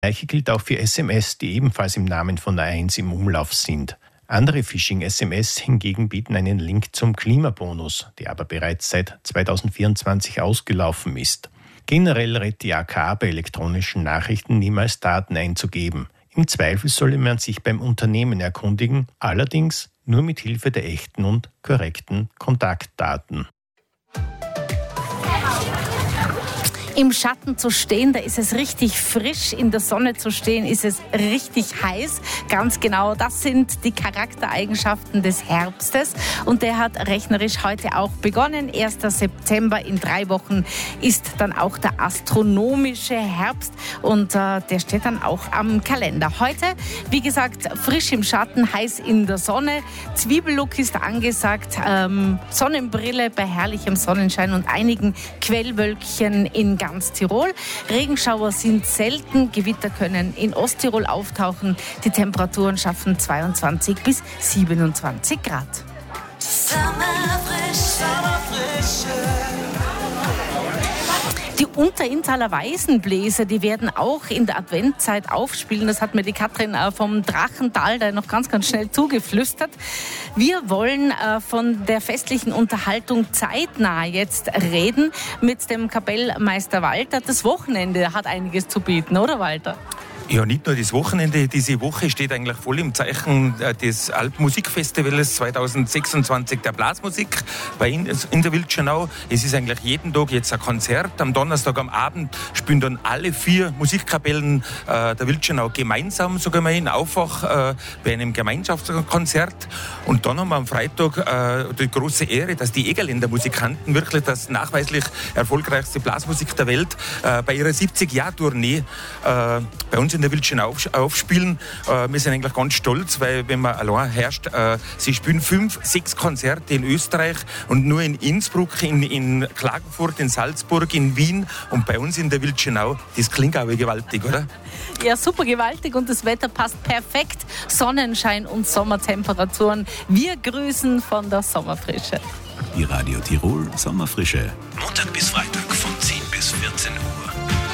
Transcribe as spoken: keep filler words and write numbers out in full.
Gleiche gilt auch für S M S, die ebenfalls im Namen von der eins im Umlauf sind. Andere Phishing-S M S hingegen bieten einen Link zum Klimabonus, der aber bereits seit zweitausendvierundzwanzig ausgelaufen ist. Generell rät die A K bei elektronischen Nachrichten niemals Daten einzugeben. Im Zweifel solle man sich beim Unternehmen erkundigen, allerdings nur mit Hilfe der echten und korrekten Kontaktdaten. Im Schatten zu stehen, da ist es richtig frisch. In der Sonne zu stehen, ist es richtig heiß. Ganz genau, das sind die Charaktereigenschaften des Herbstes. Und der hat rechnerisch heute auch begonnen. erster September, in drei Wochen ist dann auch der astronomische Herbst. Und äh, der steht dann auch am Kalender. Heute, wie gesagt, frisch im Schatten, heiß in der Sonne. Zwiebellook ist angesagt. Ähm, Sonnenbrille bei herrlichem Sonnenschein und einigen Quellwölkchen in ganz Tirol. Regenschauer sind selten, Gewitter können in Osttirol auftauchen. Die Temperaturen schaffen zweiundzwanzig bis siebenundzwanzig Grad. Die Unterinntaler Weißenbläser, die werden auch in der Adventzeit aufspielen. Das hat mir die Katrin vom Drachental da noch ganz, ganz schnell zugeflüstert. Wir wollen von der festlichen Unterhaltung zeitnah jetzt reden mit dem Kapellmeister Walter. Das Wochenende hat einiges zu bieten, oder Walter? Ja, nicht nur das Wochenende. Diese Woche steht eigentlich voll im Zeichen des Alpmusikfestivals zweitausendsechsundzwanzig der Blasmusik bei in, in der Wildschönau. Es ist eigentlich jeden Tag jetzt ein Konzert. Am Donnerstag am Abend spielen dann alle vier Musikkapellen äh, der Wildschönau gemeinsam, sogar mal in Aufwach, äh, bei einem Gemeinschaftskonzert. Und dann haben wir am Freitag äh, die große Ehre, dass die Egerländer Musikanten wirklich das nachweislich erfolgreichste Blasmusik der Welt äh, bei ihrer siebzig-Jahr-Tournee äh, bei uns in der Wildschönau aufspielen. Äh, wir sind eigentlich ganz stolz, weil wenn man allein herrscht, äh, sie spielen fünf, sechs Konzerte in Österreich und nur in Innsbruck, in, in Klagenfurt, in Salzburg, in Wien und bei uns in der Wildschönau. Das klingt aber gewaltig, oder? Ja, super gewaltig und das Wetter passt perfekt. Sonnenschein und Sommertemperaturen. Wir grüßen von der Sommerfrische. Die Radio Tirol Sommerfrische. Montag bis Freitag von zehn bis vierzehn Uhr.